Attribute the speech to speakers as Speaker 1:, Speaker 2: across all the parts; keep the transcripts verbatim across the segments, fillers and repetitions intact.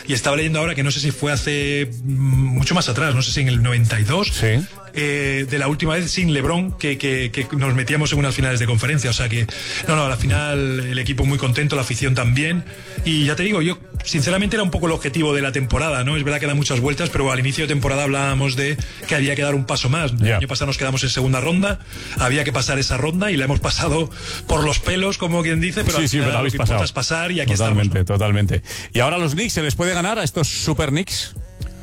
Speaker 1: y estaba leyendo ahora que no sé si fue hace mucho más atrás, no sé si en el noventa y dos,
Speaker 2: sí.
Speaker 1: eh, de la última vez sin LeBron que, que, que nos metíamos en unas finales de conferencia. O sea que, no, no, a la final el equipo muy contento, la afición también. Y ya te digo, yo sinceramente era un poco el objetivo de la temporada, ¿no? Es verdad que da muchas vueltas, pero al inicio de temporada hablábamos de que había que dar un paso más.
Speaker 2: Yeah.
Speaker 1: El año pasado nos quedamos en segunda ronda, había que pasar esa ronda y la hemos pasado por los pelos, como quien dice, pero
Speaker 2: sí,
Speaker 1: al
Speaker 2: sí,
Speaker 1: final
Speaker 2: pero
Speaker 1: lo que
Speaker 2: pasado.
Speaker 1: importa es pasar y aquí
Speaker 2: totalmente,
Speaker 1: estamos, ¿no?
Speaker 2: Totalmente, Y ahora los Knicks, ¿se les puede ganar a estos Super Knicks?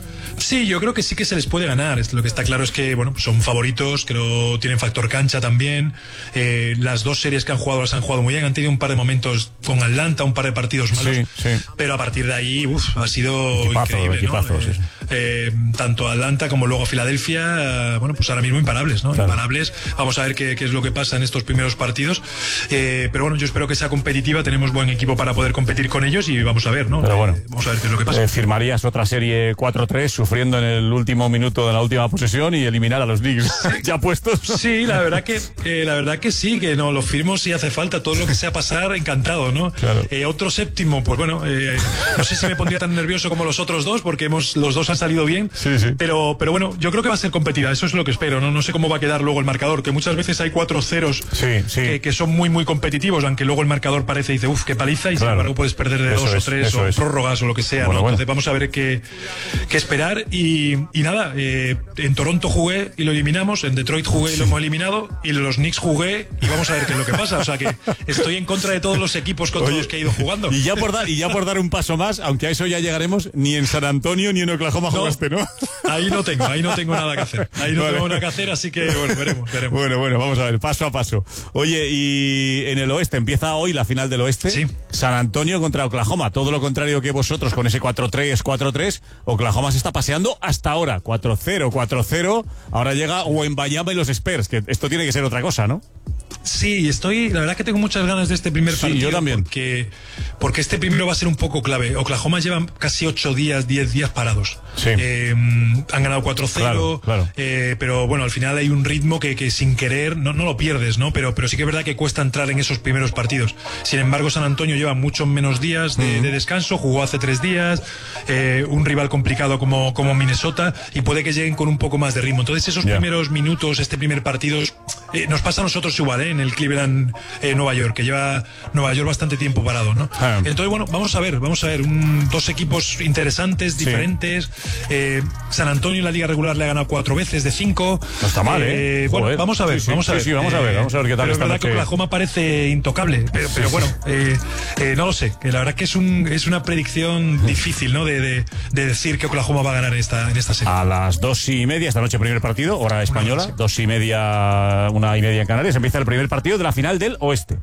Speaker 1: Sí, yo creo que sí que se les puede ganar. Lo que está claro es que, bueno, son favoritos, creo tienen factor cancha también. Eh, las dos series que han jugado las han jugado muy bien. Han tenido un par de momentos con Atlanta, un par de partidos malos.
Speaker 2: Sí, sí.
Speaker 1: Pero a partir de ahí, uf, ha sido
Speaker 2: equipazo,
Speaker 1: increíble,
Speaker 2: equipazo,
Speaker 1: ¿no?
Speaker 2: sí, sí.
Speaker 1: Eh, tanto Atlanta como luego Filadelfia, eh, bueno, pues ahora mismo imparables, ¿no?
Speaker 2: Claro.
Speaker 1: Imparables. Vamos a ver qué, qué es lo que pasa en estos primeros partidos. Eh, pero bueno, yo espero que sea competitiva. Tenemos buen equipo para poder competir con ellos y vamos a ver, ¿no?
Speaker 2: Pero bueno,
Speaker 1: eh, vamos a ver qué es lo que pasa.
Speaker 2: Eh, ¿Firmarías otra serie cuatro tres sufriendo en el último minuto de la última posesión y eliminar a los Knicks ya puestos?
Speaker 1: Sí, la verdad que eh, la verdad que sí, que no lo firmo si hace falta, todo lo que sea pasar, encantado, ¿no?
Speaker 2: Claro.
Speaker 1: Eh, otro séptimo, pues bueno, eh, no sé si me pondría tan nervioso como los otros dos, porque hemos los dos han salido bien,
Speaker 2: Sí, sí.
Speaker 1: pero pero bueno, yo creo que va a ser competida, eso es lo que espero, ¿no? No sé cómo va a quedar luego el marcador, que muchas veces hay cuatro ceros
Speaker 2: Sí, sí.
Speaker 1: que, que son muy muy competitivos, aunque luego el marcador parece y dice, uff, qué paliza, y
Speaker 2: Claro.
Speaker 1: sin embargo puedes perder de
Speaker 2: Eso
Speaker 1: dos
Speaker 2: es,
Speaker 1: o tres
Speaker 2: eso
Speaker 1: o
Speaker 2: es.
Speaker 1: prórrogas o lo que sea,
Speaker 2: Bueno,
Speaker 1: ¿no?
Speaker 2: bueno.
Speaker 1: Entonces vamos a ver qué, qué esperar y, y nada, eh, en Toronto jugué y lo eliminamos, en Detroit jugué y lo hemos eliminado, y en los Knicks jugué y vamos a ver qué es lo que pasa. O sea que estoy en contra de todos los equipos contra
Speaker 2: Oye,
Speaker 1: los que he ido jugando.
Speaker 2: Y ya por dar, y ya por dar un paso más, aunque a eso ya llegaremos, ni en San Antonio ni en Oklahoma
Speaker 1: No,
Speaker 2: jugaste, ¿no?
Speaker 1: Ahí no tengo, ahí no tengo nada que hacer. Ahí no
Speaker 2: Vale.
Speaker 1: tengo nada que hacer, así que bueno, veremos, veremos.
Speaker 2: Bueno, bueno, vamos a ver, paso a paso. Oye, y en el oeste, empieza hoy la final del oeste.
Speaker 1: Sí.
Speaker 2: San Antonio contra Oklahoma. Todo lo contrario que vosotros con ese cuatro tres, cuatro tres. Oklahoma se está paseando hasta ahora. cuatro cero, cuatro cero. Ahora llega Wembanyama y los Spurs, que esto tiene que ser otra cosa, ¿no?
Speaker 1: Sí, estoy, la verdad que tengo muchas ganas de este primer
Speaker 2: Sí,
Speaker 1: partido.
Speaker 2: yo también.
Speaker 1: Porque, porque este primero va a ser un poco clave. Oklahoma llevan casi ocho días, diez días parados.
Speaker 2: Sí.
Speaker 1: Eh, han ganado cuatro cero,
Speaker 2: Claro, claro.
Speaker 1: eh, pero bueno, al final hay un ritmo que, que sin querer no, no lo pierdes, ¿no? Pero, pero sí que es verdad que cuesta entrar en esos primeros partidos. Sin embargo, San Antonio lleva muchos menos días de,
Speaker 2: Mm.
Speaker 1: de descanso, jugó hace tres días, eh, un rival complicado como, como Minnesota, y puede que lleguen con un poco más de ritmo. Entonces, esos
Speaker 2: Ya.
Speaker 1: primeros minutos, este primer partido, eh, nos pasa a nosotros igual, ¿eh? En el Cleveland, eh, Nueva York, que lleva Nueva York bastante tiempo parado, ¿no?
Speaker 2: Ah.
Speaker 1: Entonces, bueno, vamos a ver, vamos a ver, un, dos equipos interesantes,
Speaker 2: Sí.
Speaker 1: diferentes. Eh, San Antonio en la liga regular le ha ganado cuatro veces de cinco.
Speaker 2: No está mal, ¿eh?
Speaker 1: Bueno,
Speaker 2: Joder.
Speaker 1: vamos a ver,
Speaker 2: Sí, sí,
Speaker 1: vamos a
Speaker 2: sí,
Speaker 1: ver.
Speaker 2: sí, vamos a ver, vamos a ver qué tal
Speaker 1: Pero es
Speaker 2: esta
Speaker 1: verdad que
Speaker 2: noche.
Speaker 1: Oklahoma parece intocable, pero, pero bueno, eh, eh, no lo sé, que la verdad que es un es una predicción difícil, ¿no? De, de, de decir que Oklahoma va a ganar esta, en esta serie.
Speaker 2: A las dos y media, esta noche primer partido, hora española,
Speaker 1: sí.
Speaker 2: dos y media, una y media en Canarias, empieza el primer partido de la final del oeste.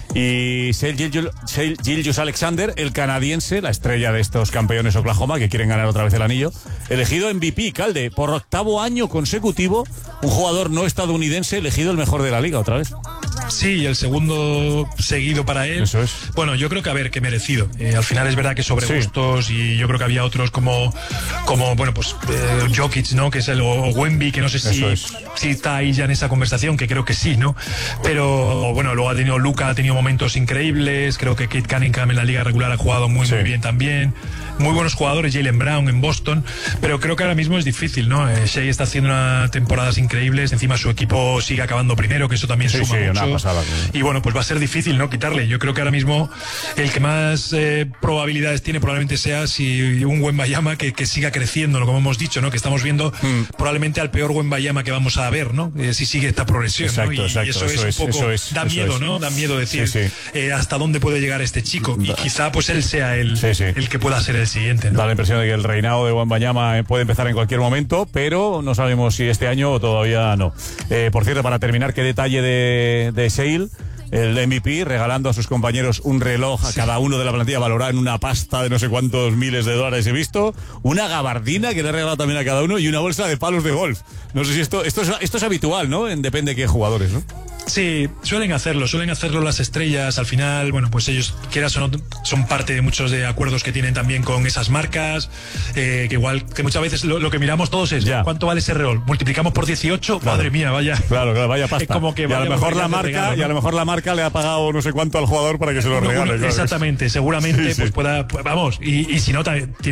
Speaker 2: Y Shai Gilgeous Alexander, el canadiense, la estrella de estos campeones Oklahoma, que quieren ganar otra vez el anillo, elegido M V P, Calde, por octavo año consecutivo, un jugador no estadounidense elegido el mejor de la liga otra vez.
Speaker 1: Sí, y el segundo seguido para él.
Speaker 2: Eso es.
Speaker 1: Bueno, yo creo que a ver, que merecido. Eh, al final es verdad que sobre
Speaker 2: Sí.
Speaker 1: gustos, y yo creo que había otros como, como bueno, pues eh, Jokic, ¿no? Que es el, o Wemby, que no sé si,
Speaker 2: Eso es.
Speaker 1: si está ahí ya en esa conversación, que creo que sí, ¿no? Pero bueno, luego ha tenido Luka, ha tenido momentos increíbles. Creo que Kate Cunningham en la liga regular ha jugado muy,
Speaker 2: Sí.
Speaker 1: muy bien también. Muy buenos jugadores, Jaylen Brown en Boston, pero creo que ahora mismo es difícil, ¿no? Eh, Shai está haciendo unas temporadas increíbles, encima su equipo sigue acabando primero, que eso también
Speaker 2: Sí,
Speaker 1: suma
Speaker 2: sí, una
Speaker 1: mucho.
Speaker 2: pasada, sí.
Speaker 1: Y bueno, pues va a ser difícil, ¿no? Quitarle. Yo creo que ahora mismo el que más eh, probabilidades tiene probablemente sea si un Wembanyama que, que siga creciendo, ¿no? Como hemos dicho, ¿no? Que estamos viendo probablemente al peor Wembanyama que vamos a ver, ¿no? Eh, si sigue esta progresión,
Speaker 2: Exacto,
Speaker 1: ¿no? Y,
Speaker 2: exacto,
Speaker 1: y eso,
Speaker 2: eso
Speaker 1: es
Speaker 2: es,
Speaker 1: un poco,
Speaker 2: eso es,
Speaker 1: da
Speaker 2: eso
Speaker 1: miedo,
Speaker 2: es.
Speaker 1: ¿no? Da miedo decir
Speaker 2: Sí, sí.
Speaker 1: eh, hasta dónde puede llegar este chico, y quizá pues él sea el,
Speaker 2: Sí, sí.
Speaker 1: el que pueda ser el siguiente, ¿no?
Speaker 2: Da la impresión de que el reinado de Wembanyama puede empezar en cualquier momento, pero no sabemos si este año o todavía no. Eh, por cierto, para terminar, qué detalle de, de Shai, el M V P, regalando a sus compañeros un reloj a cada uno de la plantilla valorado en una pasta de no sé cuántos miles de dólares he visto, una gabardina que le ha regalado también a cada uno y una bolsa de palos de golf. No sé si esto esto es, esto es habitual, ¿no? En depende de qué jugadores, ¿no?
Speaker 1: Sí, suelen hacerlo, suelen hacerlo las estrellas. Al final, bueno, pues ellos, quieras o no, son parte de muchos de acuerdos que tienen también con esas marcas, eh, que igual, que muchas veces lo, lo que miramos todos es,
Speaker 2: Ya.
Speaker 1: ¿cuánto vale ese reloj? Multiplicamos por dieciocho,
Speaker 2: Claro.
Speaker 1: madre mía, vaya.
Speaker 2: Claro, claro, vaya pasta.
Speaker 1: Es como que
Speaker 2: y a lo
Speaker 1: vaya
Speaker 2: mejor la
Speaker 1: barbaridad de
Speaker 2: marca,
Speaker 1: regalo, ¿no?
Speaker 2: y a lo mejor la marca le ha pagado no sé cuánto al jugador para que se lo
Speaker 1: Uno-
Speaker 2: regale.
Speaker 1: uno-
Speaker 2: claro.
Speaker 1: exactamente, seguramente
Speaker 2: Sí, sí.
Speaker 1: pues pueda, pues, vamos, y, y si no, también